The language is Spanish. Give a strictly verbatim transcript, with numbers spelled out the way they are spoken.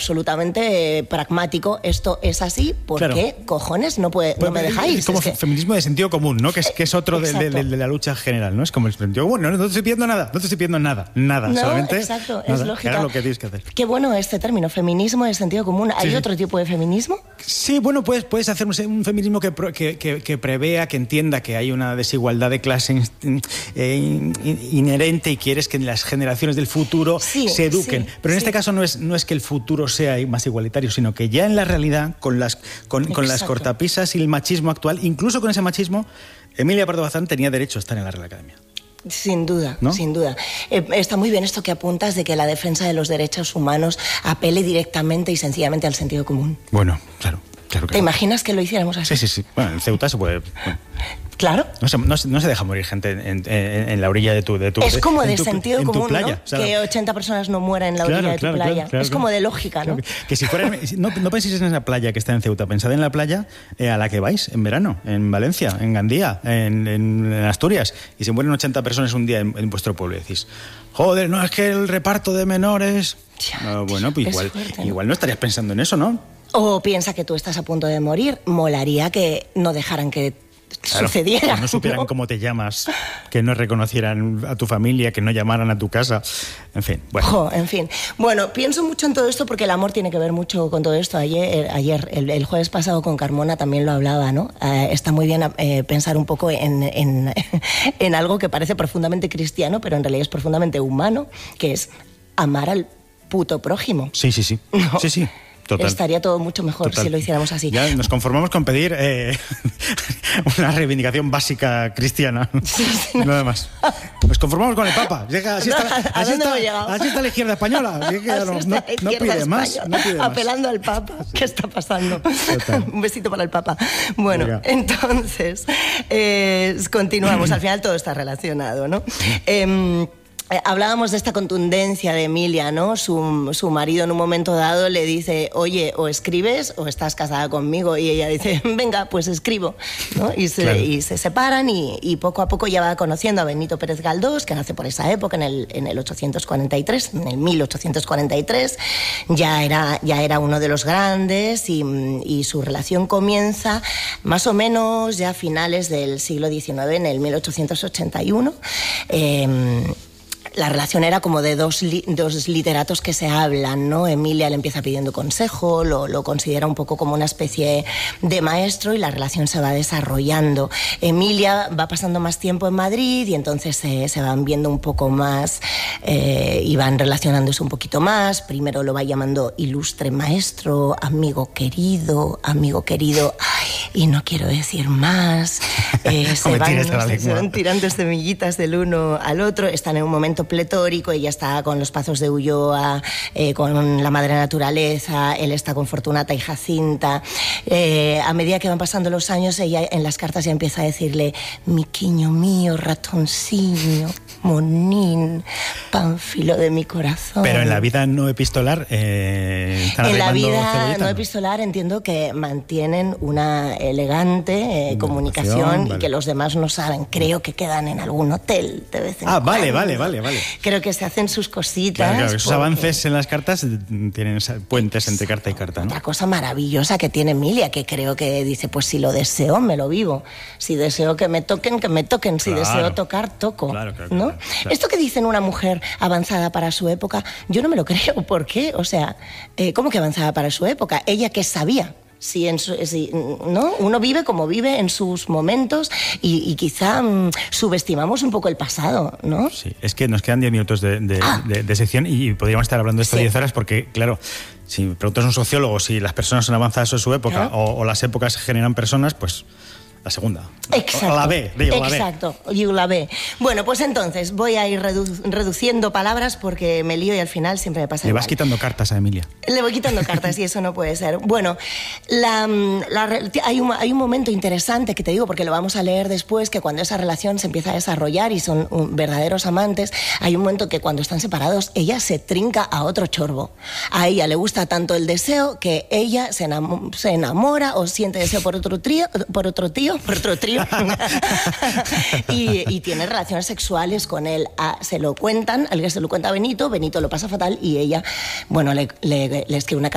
absolutamente eh, pragmático. Esto es así, ¿por Claro. qué cojones no, puede, no me dejáis? Es como Es que... feminismo de sentido común, ¿no? Que es, que es otro de, de, de, de la lucha general, ¿no? Es como el sentido común, no, no te estoy pidiendo nada, no te estoy pidiendo nada, nada, No, solamente exacto, nada, es lógica. hagas lo que tienes que hacer. Qué bueno este término, feminismo de sentido común. ¿Hay Sí, sí. otro tipo de feminismo? Sí, bueno, puedes, puedes hacer un, un feminismo que, que, que, que prevea, que entienda que hay una desigualdad de clase in, eh, in, inherente y quieres que las generaciones del futuro sí, se eduquen. Sí, Pero en sí. este caso no es, no es que el futuro sea más igualitario, sino que ya en la realidad, con las, con, con las cortapisas y el machismo actual, incluso con ese machismo, Emilia Pardo Bazán tenía derecho a estar en la Real Academia. Sin duda, ¿no? sin duda. Eh, está muy bien esto que apuntas de que la defensa de los derechos humanos apele directamente y sencillamente al sentido común. Bueno, claro. Claro que ¿Te sí. imaginas que lo hiciéramos así? Sí, sí, sí. Bueno, en Ceuta se puede... Bueno. Claro. No se, no, no se deja morir gente en, en, en la orilla de tu, de tu Es como de tu, sentido común, playa, ¿no? O sea, que ochenta personas no mueran en la claro, orilla de claro, tu playa. Claro, claro, es como de lógica, claro, ¿no? Que, que si fuera, no, no penséis en esa playa que está en Ceuta, pensad en la playa eh, a la que vais en verano, en Valencia, en Gandía, en, en, en Asturias, y se mueren ochenta personas un día en, en vuestro pueblo y decís, joder, no, es que el reparto de menores... Ya, no, bueno, pues igual, fuerte, ¿no? igual no estarías pensando en eso, ¿no? O piensa que tú estás a punto de morir. Molaría que no dejaran que claro, sucediera. Que no supieran ¿no? cómo te llamas, que no reconocieran a tu familia, que no llamaran a tu casa. En fin, bueno. Jo, en fin. Bueno, pienso mucho en todo esto porque el amor tiene que ver mucho con todo esto. Ayer, ayer el, el jueves pasado con Carmona también lo hablaba, ¿no? Eh, está muy bien eh, pensar un poco en, en, en algo que parece profundamente cristiano, pero en realidad es profundamente humano, que es amar al puto prójimo. Sí, sí, sí. ¿No? Sí, sí. Total. Estaría todo mucho mejor Total. si lo hiciéramos así. Ya nos conformamos con pedir eh, una reivindicación básica cristiana. Sí, sí, no. Nada más. Nos conformamos con el Papa. Llega, así, está, ¿A así, dónde está, hemos llegado? así está la izquierda española. Así que Así no, está no, la no izquierda pide más. española, No pide más. apelando al Papa. ¿Qué está pasando? Total. Un besito para el Papa. Bueno, Venga. entonces, eh, continuamos. Al final todo está relacionado, ¿no? Eh, Eh, hablábamos de esta contundencia de Emilia, ¿no? Su, su marido en un momento dado le dice, oye, o escribes o estás casada conmigo. Y ella dice, venga, pues escribo, ¿no? Y se, Claro. y se separan y, y poco a poco ya va conociendo a Benito Pérez Galdós, que nace por esa época, en el, en el ochocientos cuarenta y tres, en el mil ochocientos cuarenta y tres. Ya era, ya era uno de los grandes y, y su relación comienza más o menos ya a finales del siglo diecinueve, en el mil ochocientos ochenta y uno. Eh, La relación era como de dos, li dos literatos que se hablan, ¿no? Emilia le empieza pidiendo consejo, lo, lo considera un poco como una especie de maestro y la relación se va desarrollando. Emilia va pasando más tiempo en Madrid y entonces se, se van viendo un poco más eh, y van relacionándose un poquito más. Primero lo va llamando ilustre maestro, amigo querido, amigo querido, ay, y no quiero decir más. Eh, se, me van, tires de la se, se lengua. van tirando semillitas del uno al otro, están en un momento pletórico, ella está con los Pazos de Ulloa, eh, con la madre naturaleza, él está con Fortunata y Jacinta. Eh, a medida que van pasando los años, ella en las cartas ya empieza a decirle, miquiño mío, ratoncillo, monín, pánfilo de mi corazón. Pero en la vida no epistolar... Eh, están En la arreglando vida cebolleta, no ¿no? epistolar entiendo que mantienen una elegante eh, comunicación, Comunicación, y vale. que los demás no saben. Creo que quedan en algún hotel de vez en Ah, cuando. vale, vale, vale, vale. Creo que se hacen sus cositas. Claro, claro, esos porque- avances en las cartas tienen esa- puentes entre carta y carta, ¿no? Otra cosa maravillosa que tiene Emilia, que creo que dice, pues si lo deseo, me lo vivo. Si deseo que me toquen, que me toquen. Si Claro. deseo tocar, toco. Claro, claro, ¿no? claro, claro. Esto que dicen una mujer avanzada para su época, yo no me lo creo. ¿Por qué? O sea, eh, ¿cómo que avanzada para su época? ¿Ella qué sabía? Si en su, si, ¿no? Uno vive como vive en sus momentos y, y quizá mm, subestimamos un poco el pasado, ¿no? Sí, es que nos quedan diez minutos de, de, Ah. de, de sección y podríamos estar hablando de esto Sí. diez horas porque, claro, si preguntas a un sociólogo si las personas son avanzadas en su época Claro. o, o las épocas generan personas, pues la segunda. Exacto. O la B, digo, la B. Exacto, digo la B. Bueno, pues entonces voy a ir redu reduciendo palabras porque me lío y al final siempre me pasa Le igual. vas quitando cartas a Emilia. Le voy quitando cartas y eso no puede ser. Bueno, la, la, hay, un, hay un momento interesante que te digo, porque lo vamos a leer después, que cuando esa relación se empieza a desarrollar y son um, verdaderos amantes, hay un momento que cuando están separados, ella se trinca a otro chorbo. A ella le gusta tanto el deseo que ella se, enam se enamora o siente deseo por otro, trío, por otro tío, por otro trío, y, y tiene relaciones sexuales con él. Ah, se lo cuentan, alguien se lo cuenta a Benito, Benito lo pasa fatal y ella, bueno, le, le, le escribe una